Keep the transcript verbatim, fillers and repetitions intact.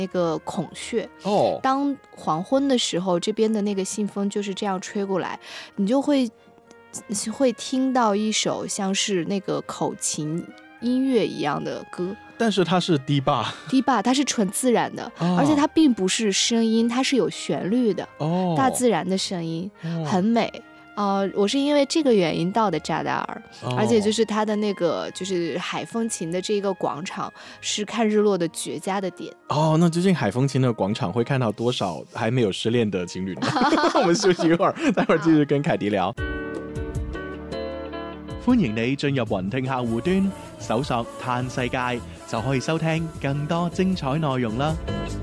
那个孔雀哦， 当黄昏的时候，这边的那个信风就是这样吹过来，你就会会听到一首像是那个口琴音乐一样的歌。 但是它是低坝， 低坝它是纯自然的、 哦、 而且它并不是声音，它是有旋律的、 哦、 大自然的声音、 哦、 很美。呃，我是因为这个原因到的扎达尔、哦、而且就是它的那个就是海风琴的这个广场是看日落的绝佳的点。 哦，那究竟海风琴的广场会看到多少还没有失恋的情侣呢？我們休息一會兒，待會兒繼續跟凱迪聊。歡迎你進入雲聽客戶端，搜索嘆世界就可以收聽更多精彩內容啦。